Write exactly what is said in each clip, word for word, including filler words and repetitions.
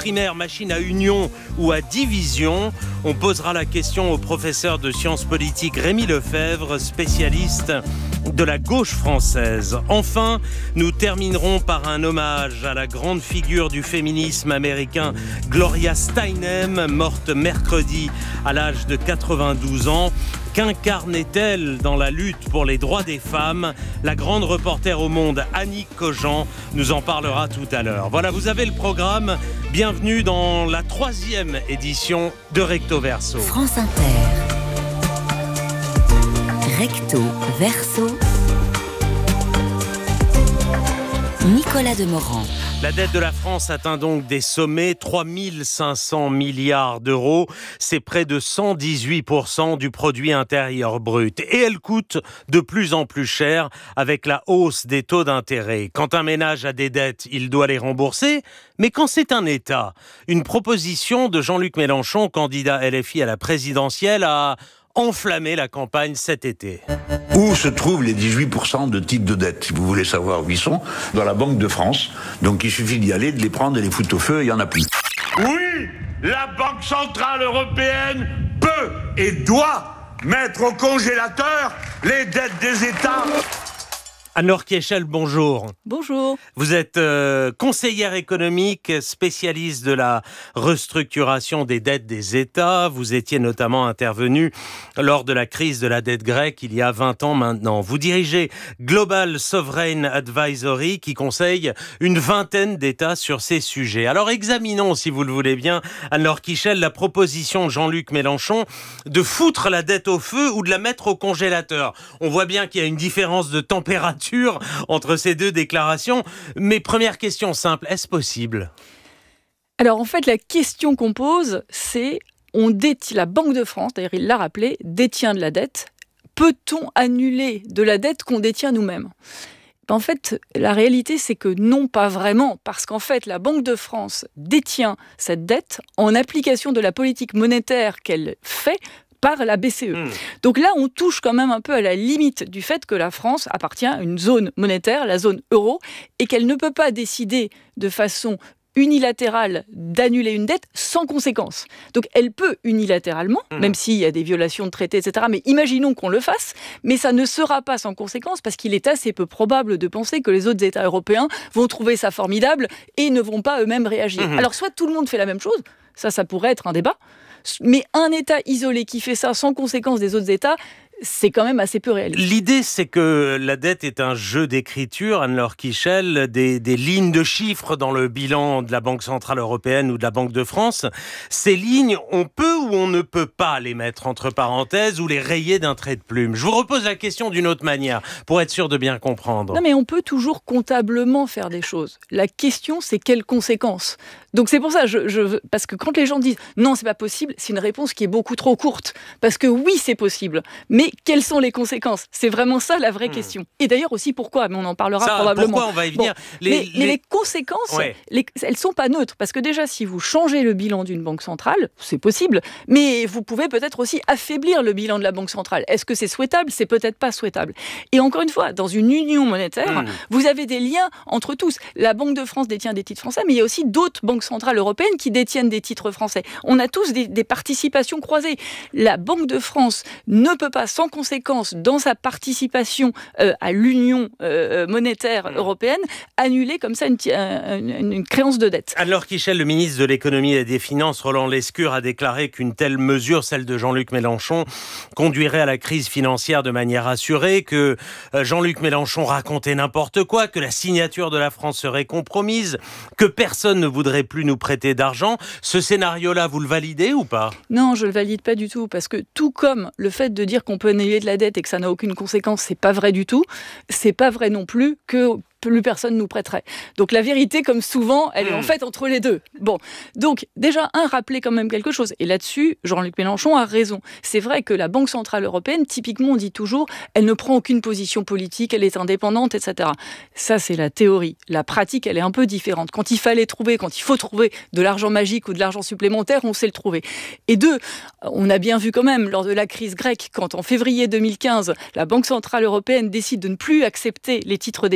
primaire, machine à union ou à division? On posera la question au professeur de sciences politiques Rémi Lefebvre, spécialiste de la gauche française. Enfin, nous terminerons par un hommage à la grande figure du féminisme américain, Gloria Steinem, morte mercredi à l'âge de quatre-vingt-douze ans. Qu'incarnait-elle dans la lutte pour les droits des femmes? La grande reporter au Monde, Annick Cogent, nous en parlera tout à l'heure. Voilà, vous avez le programme. Bienvenue dans la troisième édition de Recto Verso. France Inter. Recto Verso. Nicolas Demorand. La dette de la France atteint donc des sommets, trois mille cinq cents milliards d'euros. C'est près de cent dix-huit pour cent du produit intérieur brut. Et elle coûte de plus en plus cher avec la hausse des taux d'intérêt. Quand un ménage a des dettes, il doit les rembourser. Mais quand c'est un État, une proposition de Jean-Luc Mélenchon, candidat L F I à la présidentielle, a enflammé la campagne cet été. Où se trouvent les dix-huit pour cent de titres de dette? Si vous voulez savoir où ils sont, dans la Banque de France. Donc il suffit d'y aller, de les prendre, de les foutre au feu, il n'y en a plus. Oui, la Banque Centrale Européenne peut et doit mettre au congélateur les dettes des États. Anne-Laure Kiechel, bonjour. Bonjour. Vous êtes euh, conseillère économique, spécialiste de la restructuration des dettes des États. Vous étiez notamment intervenue lors de la crise de la dette grecque il y a vingt ans maintenant. Vous dirigez Global Sovereign Advisory qui conseille une vingtaine d'États sur ces sujets. Alors examinons, si vous le voulez bien, Anne-Laure Kiechel, la proposition de Jean-Luc Mélenchon de foutre la dette au feu ou de la mettre au congélateur. On voit bien qu'il y a une différence de température entre ces deux déclarations. Mais première question simple, est-ce possible? Alors en fait, la question qu'on pose, c'est on détient, la Banque de France, d'ailleurs il l'a rappelé, détient de la dette. Peut-on annuler de la dette qu'on détient nous-mêmes? En fait, la réalité, c'est que non, pas vraiment, parce qu'en fait, la Banque de France détient cette dette en application de la politique monétaire qu'elle fait par la B C E. Mmh. Donc là, on touche quand même un peu à la limite du fait que la France appartient à une zone monétaire, la zone euro, et qu'elle ne peut pas décider de façon unilatérale d'annuler une dette sans conséquence. Donc elle peut unilatéralement, mmh. même s'il y a des violations de traités, et cetera. Mais imaginons qu'on le fasse, mais ça ne sera pas sans conséquence parce qu'il est assez peu probable de penser que les autres États européens vont trouver ça formidable et ne vont pas eux-mêmes réagir. Mmh. Alors soit tout le monde fait la même chose, ça, ça pourrait être un débat, mais un État isolé qui fait ça sans conséquence des autres États, c'est quand même assez peu réaliste. L'idée, c'est que la dette est un jeu d'écriture, Anne-Laure Kiechel, des, des lignes de chiffres dans le bilan de la Banque Centrale Européenne ou de la Banque de France. Ces lignes, on peut ou on ne peut pas les mettre entre parenthèses ou les rayer d'un trait de plume. Je vous repose la question d'une autre manière, pour être sûr de bien comprendre. Non, mais on peut toujours comptablement faire des choses. La question, c'est quelles conséquences? Donc c'est pour ça, je, je, parce que quand les gens disent « non, c'est pas possible », c'est une réponse qui est beaucoup trop courte. Parce que oui, c'est possible, mais quelles sont les conséquences? C'est vraiment ça la vraie mmh. question. Et d'ailleurs aussi pourquoi, mais on en parlera ça, probablement. Pourquoi on va y venir? Bon, les, mais, les... mais les conséquences, ouais. les, elles ne sont pas neutres. Parce que déjà, si vous changez le bilan d'une banque centrale, c'est possible, mais vous pouvez peut-être aussi affaiblir le bilan de la banque centrale. Est-ce que c'est souhaitable? C'est peut-être pas souhaitable. Et encore une fois, dans une union monétaire, mmh. vous avez des liens entre tous. La Banque de France détient des titres français, mais il y a aussi d'autres banques centrales européennes qui détiennent des titres français. On a tous des, des participations croisées. La Banque de France ne peut pas, sans conséquence, dans sa participation euh, à l'union euh, monétaire européenne, annuler comme ça une, une, une créance de dette. Anne-Laure Kiechel, le ministre de l'économie et des finances, Roland Lescure, a déclaré qu'une telle mesure, celle de Jean-Luc Mélenchon, conduirait à la crise financière de manière assurée, que euh, Jean-Luc Mélenchon racontait n'importe quoi, que la signature de la France serait compromise, que personne ne voudrait plus nous prêter d'argent. Ce scénario-là, vous le validez ou pas? Non, je le valide pas du tout, parce que tout comme le fait de dire qu'on peut annuler de la dette et que ça n'a aucune conséquence, c'est pas vrai du tout. C'est pas vrai non plus que plus personne nous prêterait. Donc la vérité, comme souvent, elle est en fait entre les deux. Bon, donc déjà, un, rappeler quand même quelque chose. Et là-dessus, Jean-Luc Mélenchon a raison. C'est vrai que la Banque Centrale Européenne, typiquement, on dit toujours, elle ne prend aucune position politique, elle est indépendante, et cetera. Ça, c'est la théorie. La pratique, elle est un peu différente. Quand il fallait trouver, quand il faut trouver de l'argent magique ou de l'argent supplémentaire, on sait le trouver. Et deux, on a bien vu quand même, lors de la crise grecque, quand en février deux mille quinze, la Banque Centrale Européenne décide de ne plus accepter les titres des banques grecques,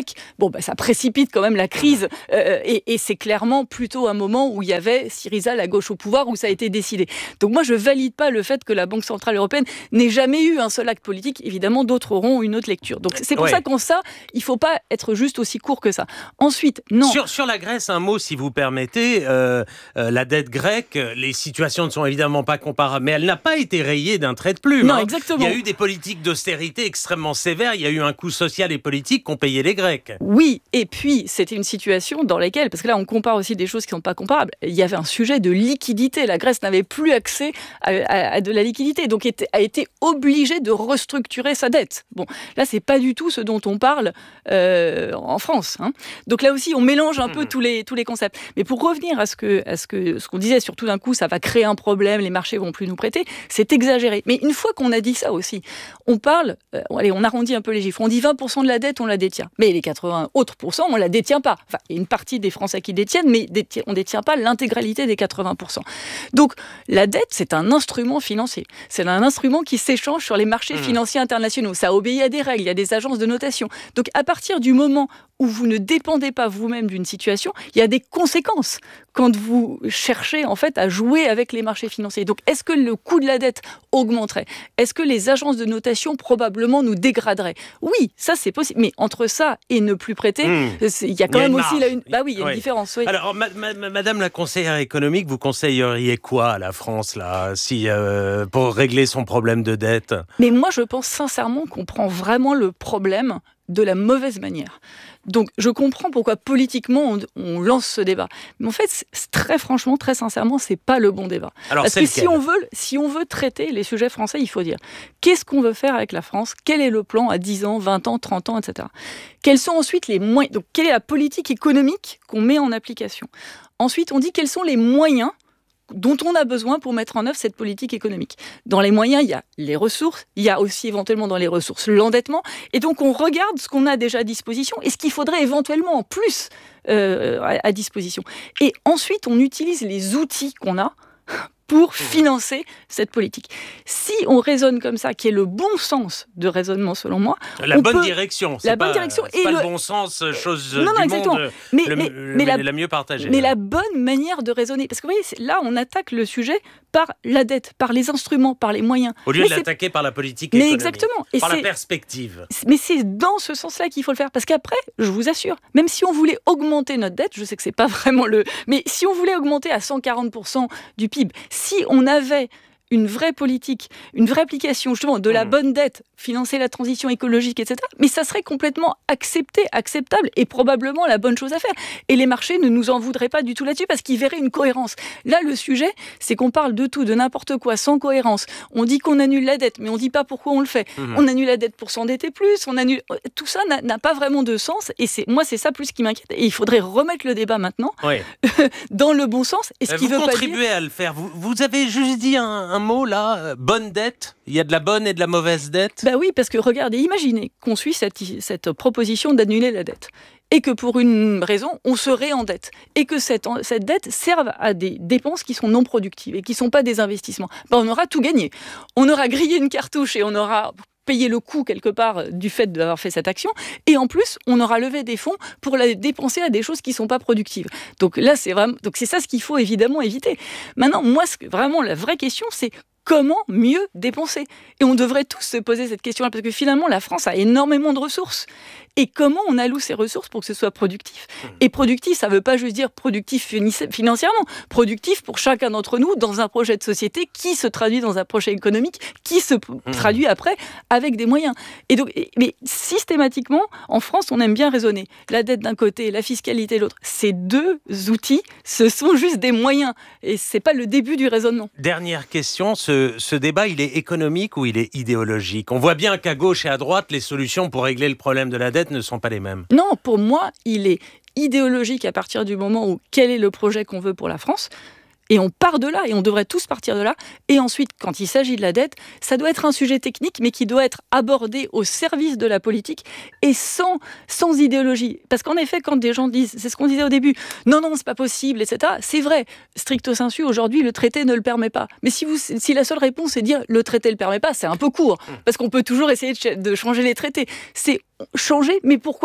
politique, bon, bah, ça précipite quand même la crise. Euh, et, et c'est clairement plutôt un moment où il y avait Syriza, la gauche au pouvoir, où ça a été décidé. Donc moi, je valide pas le fait que la Banque Centrale Européenne n'ait jamais eu un seul acte politique. Évidemment, d'autres auront une autre lecture. Donc c'est pour ouais. ça qu'en ça, il faut pas être juste aussi court que ça. Ensuite, non. Sur, sur la Grèce, un mot, si vous permettez. Euh, euh, la dette grecque, les situations ne sont évidemment pas comparables, mais elle n'a pas été rayée d'un trait de plume. Non, hein. exactement. Il y a eu des politiques d'austérité extrêmement sévères. Il y a eu un coût social et politique qu'ont payé les Grecs. Oui, et puis c'était une situation dans laquelle, parce que là on compare aussi des choses qui ne sont pas comparables, il y avait un sujet de liquidité. La Grèce n'avait plus accès à, à, à de la liquidité, donc était, a été obligée de restructurer sa dette. Bon, là c'est pas du tout ce dont on parle euh, en France. Hein. Donc là aussi on mélange un peu mmh. tous les tous les concepts. Mais pour revenir à ce que à ce que ce qu'on disait, surtout d'un coup ça va créer un problème, les marchés vont plus nous prêter, c'est exagéré. Mais une fois qu'on a dit ça aussi, on parle, euh, allez, on arrondit un peu les chiffres, on dit vingt pour cent de la dette, on la détient. Mais les quatre-vingts autres pourcents, on la détient pas. Enfin, il y a une partie des Français qui détiennent, mais détient, on détient pas l'intégralité des quatre-vingts pour cent. Donc, la dette, c'est un instrument financier. C'est un instrument qui s'échange sur les marchés mmh. financiers internationaux. Ça obéit à des règles, il y a des agences de notation. Donc, à partir du moment où vous ne dépendez pas vous-même d'une situation, il y a des conséquences quand vous cherchez en fait à jouer avec les marchés financiers. Donc, est-ce que le coût de la dette augmenterait ? Est-ce que les agences de notation probablement nous dégraderaient ? Oui, ça c'est possible. Mais entre ça et ne plus prêter, mmh. il y a quand il y a même aussi là une... bah oui, il y a oui. une différence. Oui. Alors, ma, ma, Madame la conseillère économique, vous conseilleriez quoi à la France là, si euh, pour régler son problème de dette ? Mais moi, je pense sincèrement qu'on prend vraiment le problème de la mauvaise manière. Donc, je comprends pourquoi politiquement on, on lance ce débat. Mais en fait, c'est, très franchement, très sincèrement, c'est pas le bon débat. Alors, Parce c'est que lequel ? si on veut, si on veut traiter les sujets français, il faut dire qu'est-ce qu'on veut faire avec la France ? Quel est le plan à dix ans, vingt ans, trente ans, et cetera. Quels sont ensuite les moyens ? Donc, quelle est la politique économique qu'on met en application ? Ensuite, on dit quels sont les moyens dont on a besoin pour mettre en œuvre cette politique économique. Dans les moyens, il y a les ressources, il y a aussi éventuellement dans les ressources l'endettement, et donc on regarde ce qu'on a déjà à disposition et ce qu'il faudrait éventuellement en plus euh, à, à disposition. Et ensuite, on utilise les outils qu'on a pour financer cette politique. Si on raisonne comme ça, qui est le bon sens de raisonnement selon moi... La bonne peut... direction. C'est la pas, bonne direction. C'est et pas le... le bon sens, chose non, non, du exactement. monde mais, le, mais, le, mais la, la mieux partagée. Mais la bonne manière de raisonner. Parce que vous voyez, là, on attaque le sujet par la dette, par les instruments, par les moyens. Au lieu mais de l'attaquer c'est... par la politique mais économique. Exactement. Et par c'est... la perspective. Mais c'est dans ce sens-là qu'il faut le faire. Parce qu'après, je vous assure, même si on voulait augmenter notre dette, je sais que c'est pas vraiment le... Mais si on voulait augmenter à cent quarante pour cent du P I B, si on avait une vraie politique, une vraie application justement de la mmh. bonne dette, financer la transition écologique, et cetera. Mais ça serait complètement accepté, acceptable et probablement la bonne chose à faire. Et les marchés ne nous en voudraient pas du tout là-dessus parce qu'ils verraient une cohérence. Là, le sujet, c'est qu'on parle de tout, de n'importe quoi, sans cohérence. On dit qu'on annule la dette, mais on ne dit pas pourquoi on le fait. Mmh. On annule la dette pour s'endetter plus, on annule... Tout ça n'a, n'a pas vraiment de sens et c'est... moi, c'est ça plus qui m'inquiète. Et il faudrait remettre le débat maintenant oui. dans le bon sens. Et ce qui vous veut contribuez pas dire... à le faire. Vous, vous avez juste dit un, un mot là, bonne dette. Il y a de la bonne et de la mauvaise dette. Bah oui, parce que regardez, imaginez qu'on suit cette, cette proposition d'annuler la dette et que pour une raison, on se réendette et que cette, cette dette serve à des dépenses qui sont non productives et qui ne sont pas des investissements. Bah on aura tout gagné. On aura grillé une cartouche et on aura payer le coût quelque part du fait d'avoir fait cette action et en plus on aura levé des fonds pour la dépenser à des choses qui ne sont pas productives. Donc là c'est vraiment donc c'est ça ce qu'il faut évidemment éviter. Maintenant moi ce, vraiment la vraie question c'est comment mieux dépenser ? Et on devrait tous se poser cette question-là, parce que finalement, la France a énormément de ressources. Et comment on alloue ces ressources pour que ce soit productif ? Et productif, ça ne veut pas juste dire productif financièrement, productif pour chacun d'entre nous dans un projet de société qui se traduit dans un projet économique, qui se mmh. traduit après avec des moyens. Et donc, mais systématiquement, en France, on aime bien raisonner. La dette d'un côté, la fiscalité de l'autre. Ces deux outils, ce sont juste des moyens. Et ce n'est pas le début du raisonnement. Dernière question, ce, ce débat, il est économique ou il est idéologique ? On voit bien qu'à gauche et à droite, les solutions pour régler le problème de la dette ne sont pas les mêmes. Non, pour moi, il est idéologique à partir du moment où quel est le projet qu'on veut pour la France. Et on part de là, et on devrait tous partir de là. Et ensuite, quand il s'agit de la dette, ça doit être un sujet technique, mais qui doit être abordé au service de la politique et sans, sans idéologie. Parce qu'en effet, quand des gens disent, c'est ce qu'on disait au début, non, non, c'est pas possible, et cetera. C'est vrai, stricto sensu, aujourd'hui, le traité ne le permet pas. Mais si, vous, si la seule réponse est de dire, le traité ne le permet pas, c'est un peu court, parce qu'on peut toujours essayer de changer les traités. C'est changer, mais pourquoi faire ?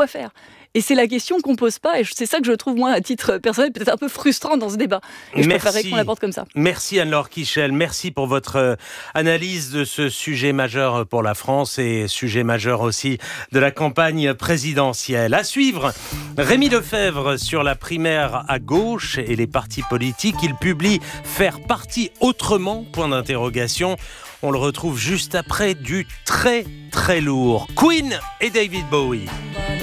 Et c'est la question qu'on pose pas, et c'est ça que je trouve, moi, à titre personnel, peut-être un peu frustrant dans ce débat. Et je préférerais qu'on l'aborde comme ça. Merci Anne-Laure Kiechel, merci pour votre analyse de ce sujet majeur pour la France et sujet majeur aussi de la campagne présidentielle. À suivre, Rémi Lefebvre sur la primaire à gauche et les partis politiques. Il publie « Faire parti autrement ?» point d'interrogation. On le retrouve juste après du très très lourd. Queen et David Bowie.